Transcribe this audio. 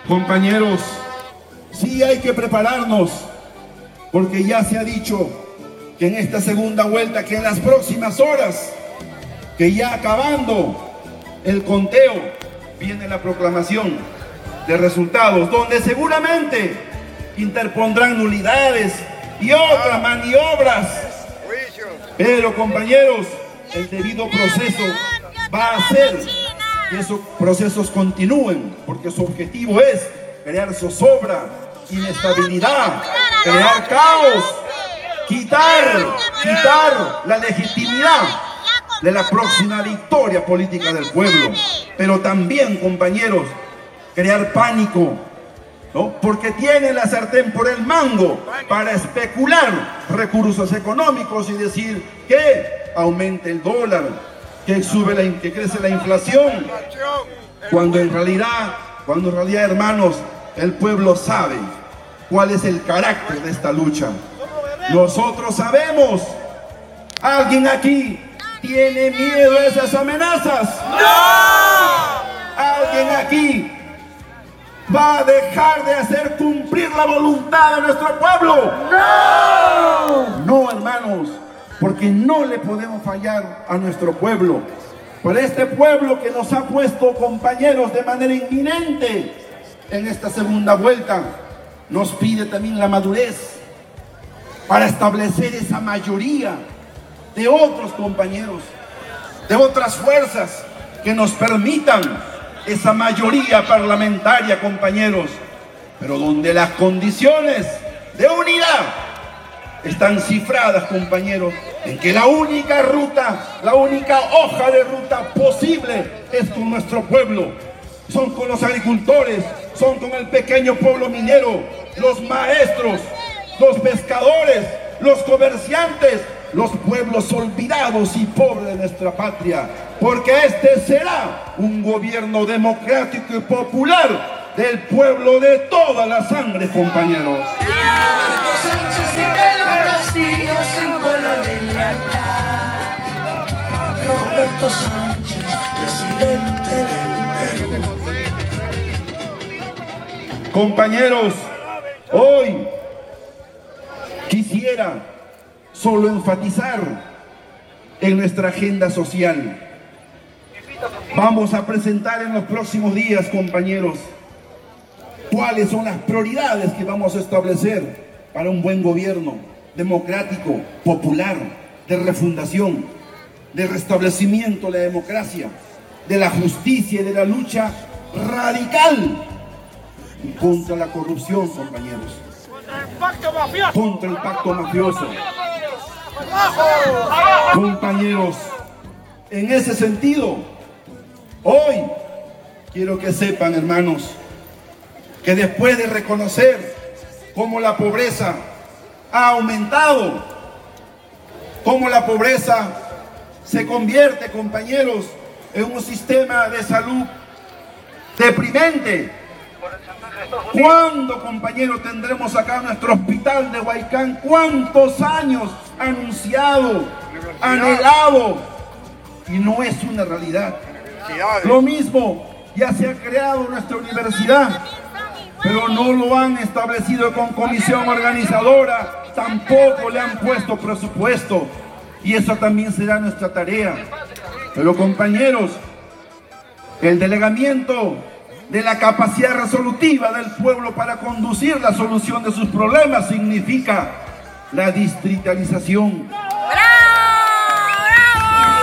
Compañeros, sí hay que prepararnos, porque ya se ha dicho que en esta segunda vuelta, que en las próximas horas, que ya acabando el conteo, viene la proclamación de resultados, donde seguramente interpondrán nulidades y otras maniobras. Pero, compañeros, el debido proceso va a hacer que esos procesos continúen, porque su objetivo es crear zozobra, inestabilidad, crear caos, quitar la legitimidad de la próxima victoria política del pueblo. Pero también, compañeros, crear pánico, ¿no? Porque tiene la sartén por el mango para especular recursos económicos y decir que aumente el dólar, que crece la inflación, cuando en realidad, hermanos, el pueblo sabe cuál es el carácter de esta lucha. Nosotros sabemos. ¿Alguien aquí tiene miedo a esas amenazas? ¡No! ¿Alguien aquí va a dejar de hacer cumplir la voluntad de nuestro pueblo? ¡No! No, hermanos, porque no le podemos fallar a nuestro pueblo. Para este pueblo que nos ha puesto, compañeros, de manera inminente en esta segunda vuelta, nos pide también la madurez para establecer esa mayoría de otros compañeros, de otras fuerzas que nos permitan esa mayoría parlamentaria, compañeros, pero donde las condiciones de unidad están cifradas, compañeros, en que la única ruta, la única hoja de ruta posible es con nuestro pueblo, son con los agricultores, son con el pequeño pueblo minero, los maestros, los pescadores, los comerciantes, los pueblos olvidados y pobres de nuestra patria, porque este será un gobierno democrático y popular del pueblo de toda la sangre, compañeros. Compañeros, hoy quisiera solo enfatizar en nuestra agenda social. Vamos a presentar en los próximos días, compañeros, cuáles son las prioridades que vamos a establecer para un buen gobierno democrático, popular, de refundación, de restablecimiento de la democracia, de la justicia y de la lucha radical contra la corrupción, compañeros, contra el pacto mafioso. Compañeros, en ese sentido, hoy quiero que sepan, hermanos, que después de reconocer cómo la pobreza ha aumentado, cómo la pobreza se convierte, compañeros, en un sistema de salud deprimente. ¿Cuándo, compañeros, tendremos acá nuestro hospital de Huaycán? ¿Cuántos años anunciado, anhelado, y no es una realidad? Lo mismo, ya se ha creado nuestra universidad, pero no lo han establecido con comisión organizadora, tampoco le han puesto presupuesto, y eso también será nuestra tarea. Pero, compañeros, el delegamiento de la capacidad resolutiva del pueblo para conducir la solución de sus problemas significa la distritalización,